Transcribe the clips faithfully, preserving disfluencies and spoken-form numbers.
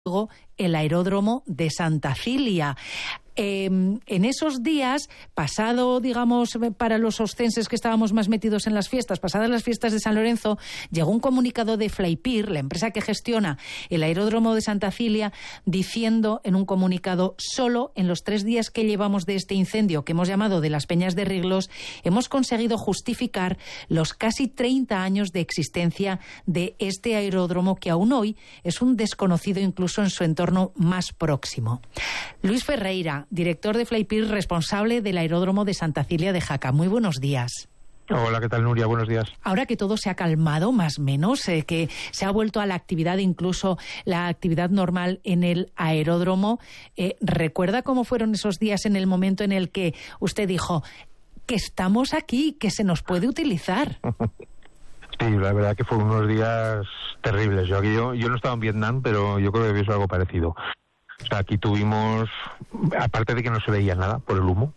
el aeródromo de Santa Cilia. Eh, en esos días, pasado, digamos, para los oscenses que estábamos más metidos en las fiestas, pasadas las fiestas de San Lorenzo, llegó un comunicado de Flypeer, la empresa que gestiona el aeródromo de Santa Cilia, diciendo en un comunicado: solo en los tres días que llevamos de este incendio, que hemos llamado de las Peñas de Riglos, hemos conseguido justificar los casi treinta años de existencia de este aeródromo, que aún hoy es un desconocido incluso en su entorno más próximo. Luis Ferreira, director de Flypeer, responsable del aeródromo de Santa Cilia de Jaca. Muy buenos días. Hola, ¿qué tal, Nuria? Buenos días. Ahora que todo se ha calmado, más o menos, eh, que se ha vuelto a la actividad, incluso la actividad normal en el aeródromo, eh, ¿recuerda cómo fueron esos días en el momento en el que usted dijo que estamos aquí, que se nos puede utilizar? Sí, la verdad que fueron unos días terribles. Yo, aquí, yo, yo no estaba en Vietnam, pero yo creo que había algo parecido. O sea, aquí tuvimos, aparte de que no se veía nada por el humo,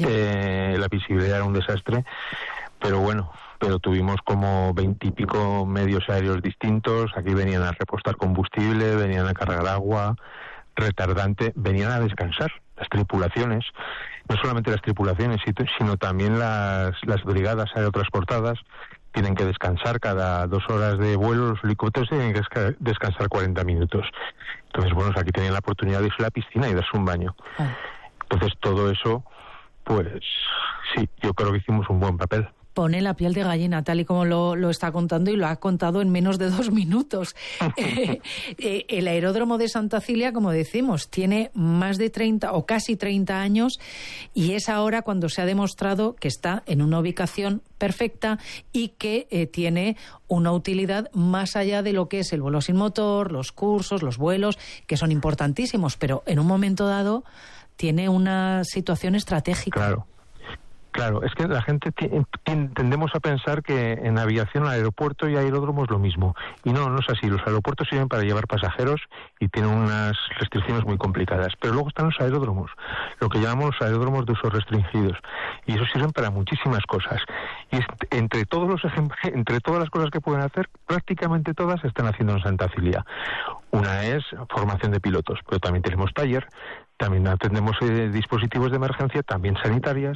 eh, la visibilidad era un desastre, pero bueno, pero tuvimos como veintipico medios aéreos distintos. Aquí venían a repostar combustible, venían a cargar agua, retardante, venían a descansar las tripulaciones, no solamente las tripulaciones, sino también las, las brigadas aerotransportadas. Tienen que descansar cada dos horas de vuelo, los helicópteros tienen que descansar cuarenta minutos. Entonces, bueno, aquí tenían la oportunidad de irse a la piscina y darse un baño. Ah. Entonces, todo eso, pues sí, yo creo que hicimos un buen papel. Pone la piel de gallina, tal y como lo, lo está contando, y lo ha contado en menos de dos minutos. eh, eh, el aeródromo de Santa Cilia, como decimos, tiene más de treinta o casi treinta años, y es ahora cuando se ha demostrado que está en una ubicación perfecta y que eh, tiene una utilidad más allá de lo que es el vuelo sin motor, los cursos, los vuelos, que son importantísimos, pero en un momento dado tiene una situación estratégica. Claro. Claro, es que la gente t- tendemos a pensar que en aviación, aeropuerto y aeródromo es lo mismo. Y no, no es así. Los aeropuertos sirven para llevar pasajeros y tienen unas restricciones muy complicadas. Pero luego están los aeródromos, lo que llamamos los aeródromos de uso restringidos. Y esos sirven para muchísimas cosas. Y est- entre todos los ejem- entre todas las cosas que pueden hacer, prácticamente todas se están haciendo en Santa Cilia. Una es formación de pilotos, pero también tenemos taller, también atendemos eh, dispositivos de emergencia, también sanitarias.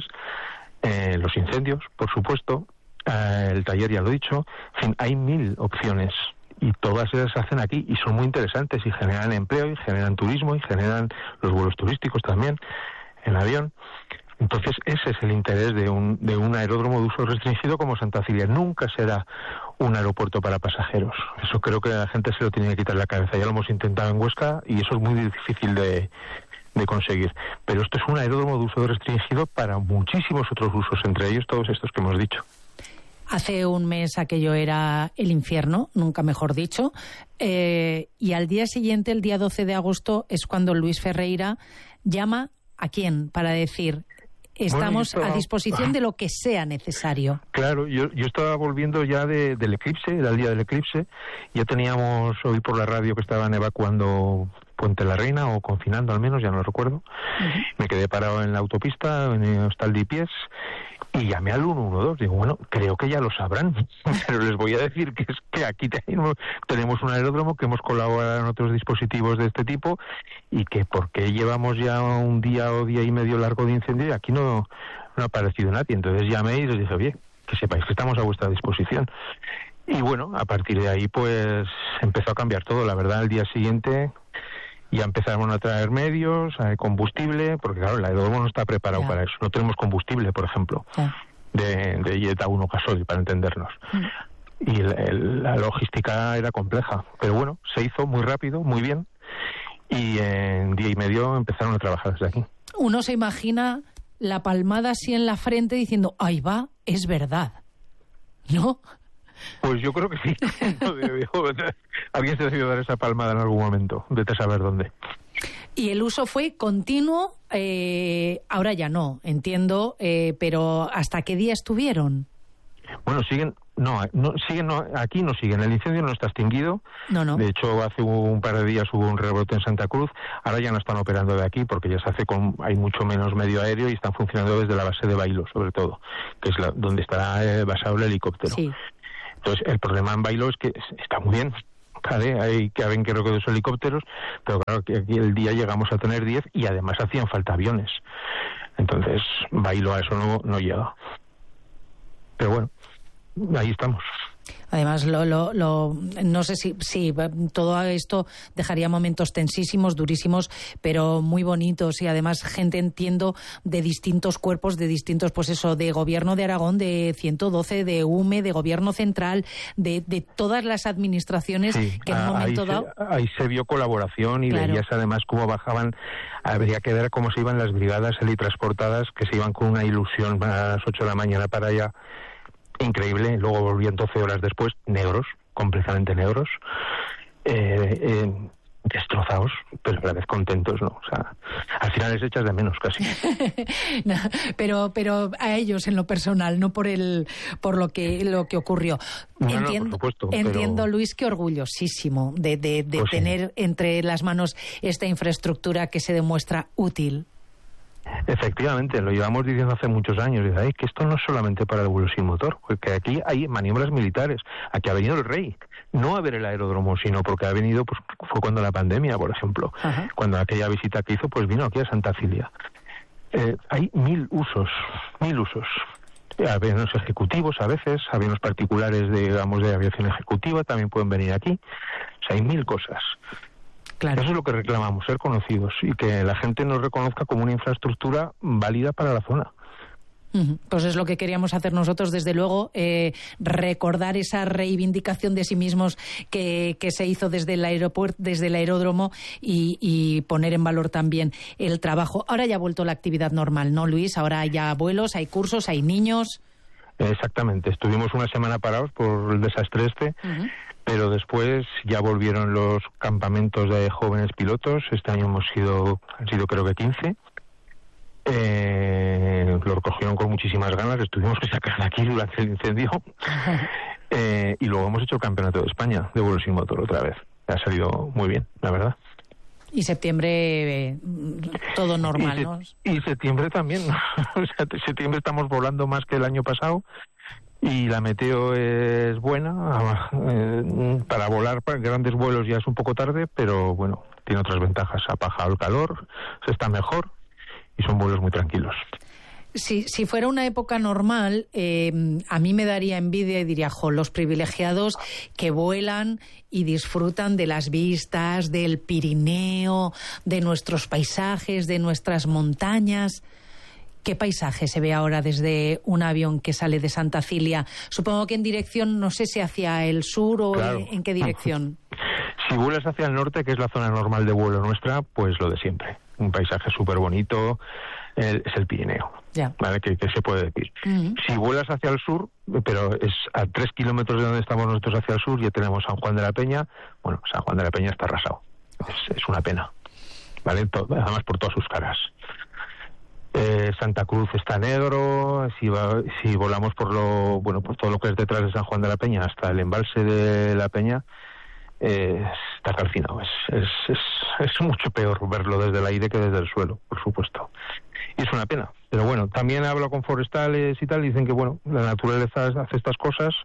Eh, los incendios, por supuesto, eh, el taller ya lo he dicho, en fin, hay mil opciones y todas ellas se hacen aquí y son muy interesantes y generan empleo y generan turismo y generan los vuelos turísticos también en avión. Entonces ese es el interés de un, de un aeródromo de uso restringido como Santa Cilia. Nunca será un aeropuerto para pasajeros. Eso creo que la gente se lo tiene que quitar de la cabeza. Ya lo hemos intentado en Huesca y eso es muy difícil de... de conseguir, pero esto es un aeródromo de uso restringido para muchísimos otros usos, entre ellos todos estos que hemos dicho. Hace un mes aquello era el infierno, nunca mejor dicho, eh, y al día siguiente, el día doce de agosto, es cuando Luis Ferreira llama ¿a quién? Para decir: estamos bueno, estaba... a disposición de lo que sea necesario. Claro, yo, yo estaba volviendo ya de, del eclipse, era el día del eclipse, ya teníamos oí por la radio que estaban evacuando Puente la Reina, o confinando al menos, ya no lo recuerdo. Uh-huh. Me quedé parado en la autopista, en el Hostal de Pies, y llamé al uno uno dos. Digo, bueno, creo que ya lo sabrán, pero les voy a decir que es que aquí tenemos, tenemos un aeródromo, que hemos colaborado en otros dispositivos de este tipo, y que porque llevamos ya un día o día y medio largo de incendio y aquí no, no ha aparecido nadie. Entonces llamé y les dije, oye, que sepáis que estamos a vuestra disposición. Y bueno, a partir de ahí pues empezó a cambiar todo. La verdad, al día siguiente ya empezaron a traer medios, eh, combustible, porque claro, el aeródromo no está preparado yeah. para eso. No tenemos combustible, por ejemplo, yeah. de, de Jetta uno gasoil, para entendernos. Mm. Y el, el, la logística era compleja, pero bueno, se hizo muy rápido, muy bien, y en día y medio empezaron a trabajar desde aquí. Uno se imagina la palmada así en la frente diciendo, ahí va, es verdad, ¿no? Pues yo creo que sí. Alguien se debió dar esa palmada en algún momento, vete a saber dónde. Y el uso fue continuo, eh, ahora ya no, entiendo, eh, pero ¿hasta qué día estuvieron? Bueno, siguen, no, no siguen, no, aquí no siguen, el incendio no está extinguido. No, no. De hecho, hace un par de días hubo un rebrote en Santa Cruz, ahora ya no están operando de aquí porque ya se hace con, hay mucho menos medio aéreo y están funcionando desde la base de Bailo, sobre todo, que es la, donde estará eh, basado el helicóptero. Sí. Entonces, el problema en Bailo es que está muy bien, ¿vale? Hay que haber creo que dos helicópteros, pero claro que aquí el día llegamos a tener diez y además hacían falta aviones. Entonces, Bailo a eso no, no llega. Pero bueno, ahí estamos. Además, lo, lo, lo, no sé si, si todo esto dejaría momentos tensísimos, durísimos, pero muy bonitos, y además gente, entiendo, de distintos cuerpos, de distintos, pues eso, de Gobierno de Aragón, de ciento doce, de U M E, de Gobierno Central, de, de todas las administraciones, sí, que en un momento ahí dado... Se, ahí se vio colaboración y claro, veías además cómo bajaban, habría que ver cómo se iban las brigadas helitransportadas, que se iban con una ilusión a las ocho de la mañana para allá. Increíble, luego volvían doce horas después, negros, completamente negros, eh, eh, destrozados, pero a la vez contentos, ¿no? O sea, al final les echas de menos casi. No, pero pero a ellos en lo personal, no por el por lo que lo que ocurrió. No, entiendo, no, por supuesto, entiendo pero... Luis, que orgullosísimo de, de, de pues tener sí. entre las manos esta infraestructura que se demuestra útil. Efectivamente, lo llevamos diciendo hace muchos años, y que esto no es solamente para el vuelo sin motor, porque aquí hay maniobras militares, aquí ha venido el rey, no a ver el aeródromo, sino porque ha venido, pues fue cuando la pandemia, por ejemplo, ajá, cuando aquella visita que hizo, pues vino aquí a Santa Cilia. Eh, hay mil usos, mil usos. Aviones ejecutivos a veces, aviones particulares, de, digamos, de aviación ejecutiva, también pueden venir aquí, o sea, hay mil cosas. Claro. Eso es lo que reclamamos, ser conocidos y que la gente nos reconozca como una infraestructura válida para la zona. Pues es lo que queríamos hacer nosotros, desde luego, eh, recordar esa reivindicación de sí mismos que, que se hizo desde el aeropuerto, desde el aeródromo, y, y poner en valor también el trabajo. Ahora ya ha vuelto la actividad normal, ¿no, Luis? Ahora hay ya vuelos, hay cursos, hay niños. Exactamente, estuvimos una semana parados por el desastre este, uh-huh, pero después ya volvieron los campamentos de jóvenes pilotos. Este año hemos sido, han sido creo que quince. Eh, lo recogieron con muchísimas ganas, les tuvimos que sacar de aquí durante el incendio. eh, y luego hemos hecho el Campeonato de España de vuelo sin motor otra vez. Ha salido muy bien, la verdad. Y septiembre, eh, todo normal, y se, ¿no? Y septiembre también. O sea, septiembre estamos volando más que el año pasado. Y la meteo es buena, eh, para volar para grandes vuelos ya es un poco tarde, pero bueno, tiene otras ventajas. Ha bajado el calor, se está mejor y son vuelos muy tranquilos. Si, si fuera una época normal, eh, a mí me daría envidia y diría, jo, los privilegiados que vuelan y disfrutan de las vistas, del Pirineo, de nuestros paisajes, de nuestras montañas. ¿Qué paisaje se ve ahora desde un avión que sale de Santa Cilia? Supongo que en dirección, no sé si hacia el sur o claro, en, en qué dirección. Si vuelas hacia el norte, que es la zona normal de vuelo nuestra, pues lo de siempre. Un paisaje súper bonito, el, es el Pirineo, ya, ¿vale? Que, que se puede decir. Uh-huh. Si vuelas hacia el sur, pero es a tres kilómetros de donde estamos nosotros hacia el sur, ya tenemos San Juan de la Peña. Bueno, San Juan de la Peña está arrasado. Es, es una pena, ¿vale? Además por todas sus caras. Eh, Santa Cruz está negro. Si, va, si volamos por lo bueno, por todo lo que es detrás de San Juan de la Peña hasta el embalse de la Peña, eh, está calcinado. Es, es, es, es mucho peor verlo desde el aire que desde el suelo, por supuesto. Y es una pena. Pero bueno, también hablo con forestales y tal, y dicen que bueno, la naturaleza hace estas cosas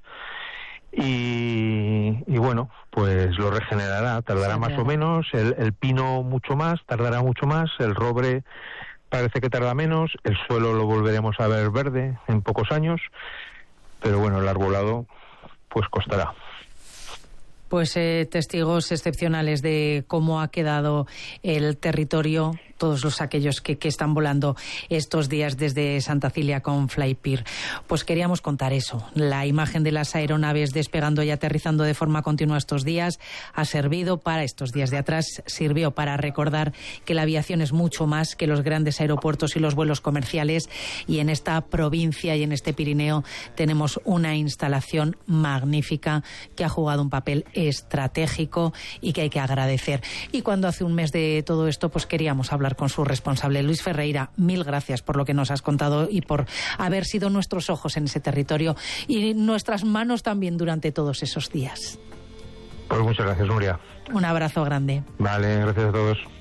y, y bueno, pues lo regenerará. Tardará sí, más claro. o menos. El, el pino mucho más, tardará mucho más. El roble parece que tarda menos, el suelo lo volveremos a ver verde en pocos años, pero bueno, el arbolado pues costará. Pues eh, testigos excepcionales de cómo ha quedado el territorio, todos los aquellos que, que están volando estos días desde Santa Cilia con Flypeer. Pues queríamos contar eso. La imagen de las aeronaves despegando y aterrizando de forma continua estos días ha servido para, estos días de atrás, sirvió para recordar que la aviación es mucho más que los grandes aeropuertos y los vuelos comerciales, y en esta provincia y en este Pirineo tenemos una instalación magnífica que ha jugado un papel estratégico y que hay que agradecer. Y cuando hace un mes de todo esto, pues queríamos hablar con su responsable, Luis Ferreira. Mil gracias por lo que nos has contado y por haber sido nuestros ojos en ese territorio y nuestras manos también durante todos esos días. Pues muchas gracias, Nuria. Un abrazo grande. Vale, gracias a todos.